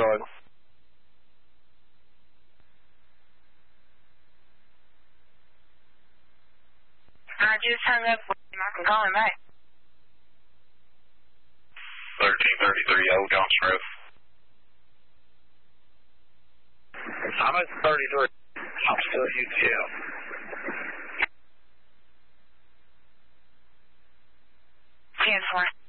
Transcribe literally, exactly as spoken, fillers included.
doing? I just hung up with him. I can call him back. thirteen thirty-three Old Johnson Road. I'm at thirty-three. I'm still at U T L. ten four.